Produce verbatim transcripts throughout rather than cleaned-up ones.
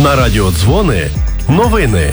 На радіо Дзвони новини.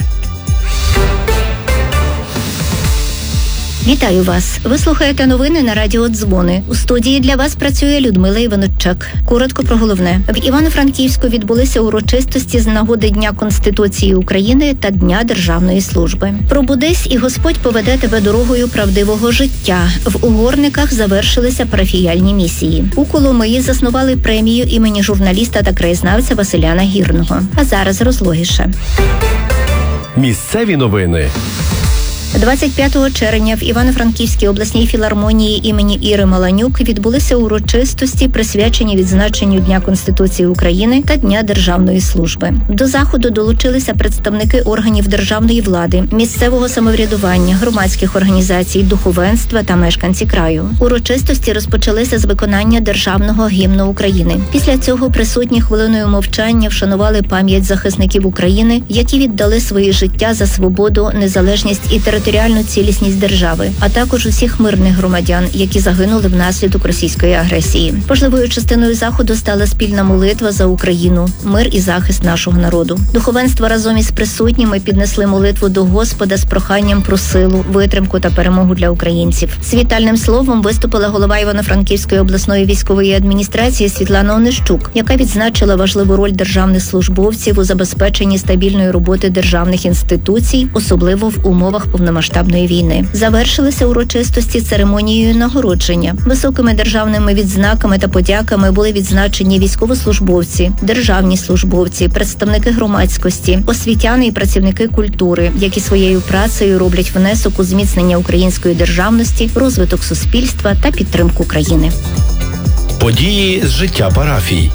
Вітаю вас! Ви слухаєте новини на радіо Дзвони. У студії для вас працює Людмила Іванчук. Коротко про головне. В Івано-Франківську відбулися урочистості з нагоди Дня Конституції України та Дня Державної служби. Пробудись і Господь поведе тебе дорогою правдивого життя. В Угорниках завершилися парафіяльні місії. У Коломиї заснували премію імені журналіста та краєзнавця Василя Нагірного. А зараз розлогіше. Місцеві новини. двадцять п'ятого червня в Івано-Франківській обласній філармонії імені Іри Маланюк відбулися урочистості, присвячені відзначенню Дня Конституції України та Дня Державної служби. До заходу долучилися представники органів державної влади, місцевого самоврядування, громадських організацій, духовенства та мешканці краю. Урочистості розпочалися з виконання державного гімну України. Після цього присутні хвилиною мовчання вшанували пам'ять захисників України, які віддали свої життя за свободу, незалежність і територіальність територіальну цілісність держави, а також усіх мирних громадян, які загинули внаслідок російської агресії. Важливою частиною заходу стала спільна молитва за Україну, мир і захист нашого народу. Духовенство разом із присутніми піднесли молитву до Господа з проханням про силу, витримку та перемогу для українців. З вітальним словом виступила голова Івано-Франківської обласної військової адміністрації Світлана Онищук, яка відзначила важливу роль державних службовців у забезпеченні стабільної роботи державних інституцій, особливо в умовах повномасштабної масштабної війни. Завершилися урочистості церемонією нагородження. Високими державними відзнаками та подяками були відзначені військовослужбовці, державні службовці, представники громадськості, освітяни і працівники культури, які своєю працею роблять внесок у зміцнення української державності, розвиток суспільства та підтримку країни. Події з життя парафій.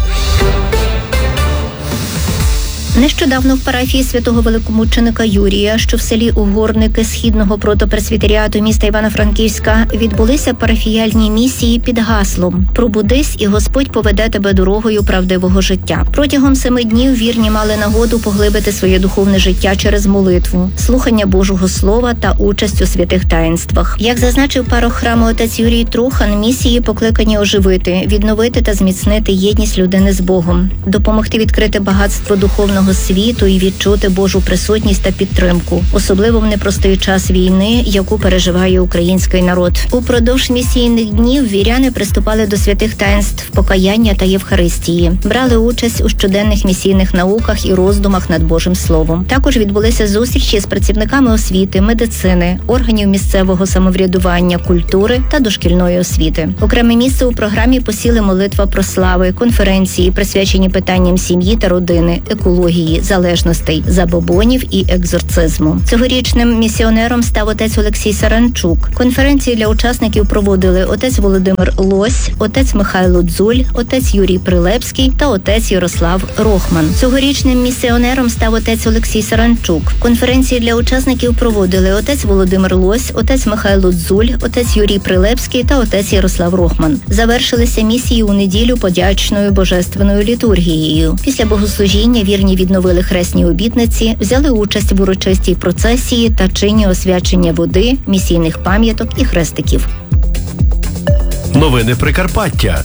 Нещодавно в парафії святого великомученика Юрія, що в селі Угорники Східного протопресвітеріату міста Івано-Франківська, відбулися парафіяльні місії під гаслом «Пробудись і Господь поведе тебе дорогою правдивого життя». Протягом семи днів вірні мали нагоду поглибити своє духовне життя через молитву, слухання Божого Слова та участь у святих таїнствах. Як зазначив парох храму отець Юрій Трухан, місії покликані оживити, відновити та зміцнити єдність людини з Богом, допомогти відкрити багатство духовного світу і відчути Божу присутність та підтримку, особливо в непростий час війни, яку переживає український народ. Упродовж місійних днів віряни приступали до святих таїнств покаяння та Євхаристії, брали участь у щоденних місійних науках і роздумах над Божим Словом. Також відбулися зустрічі з працівниками освіти, медицини, органів місцевого самоврядування, культури та дошкільної освіти. Окреме місце у програмі посіли молитва про слави, конференції, присвячені питанням сім'ї та родини, екології, залежностей, забобонів і екзорцизму. Цьогорічним місіонером став отець Олексій Саранчук. Конференції для учасників проводили отець Володимир Лось, отець Михайло Дзуль, отець Юрій Прилепський та отець Ярослав Рохман. Цьогорічним місіонером став отець Олексій Саранчук. Конференції для учасників проводили отець Володимир Лось, отець Михайло Дзуль, отець Юрій Прилепський та отець Ярослав Рохман. Завершилися місії у неділю подячною божественною літургією. Після богослужіння вірні відновили хресні обітниці, взяли участь в урочистій процесії та чині освячення води, місійних пам'яток і хрестиків. Новини Прикарпаття.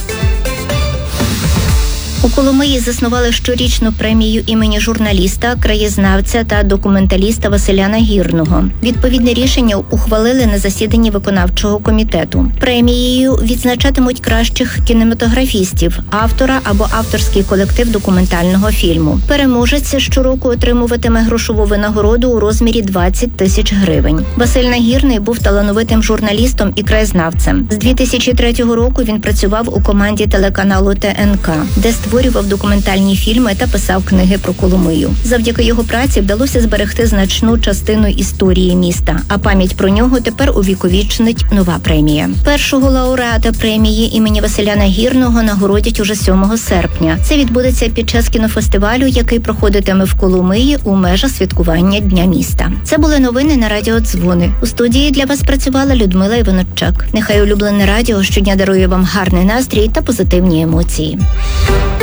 У Коломиї заснували щорічну премію імені журналіста, краєзнавця та документаліста Василя Нагірного. Відповідне рішення ухвалили на засіданні виконавчого комітету. Премією відзначатимуть кращих кінематографістів, автора або авторський колектив документального фільму. Переможець щороку отримуватиме грошову винагороду у розмірі двадцять тисяч гривень. Василь Нагірний був талановитим журналістом і краєзнавцем. З дві тисячі третього року він працював у команді телеканалу Те Ен Ка, де створював документальні фільми та писав книги про Коломию. Завдяки його праці вдалося зберегти значну частину історії міста, а пам'ять про нього тепер увіковічнить нова премія. Першого лауреата премії імені Василя Нагірного нагородять уже сьомого серпня. Це відбудеться під час кінофестивалю, який проходитиме в Коломиї у межах святкування Дня міста. Це були новини на радіо Дзвони. У студії для вас працювала Людмила Іванчук. Нехай улюблене радіо щодня дарує вам гарний настрій та позитивні емоції.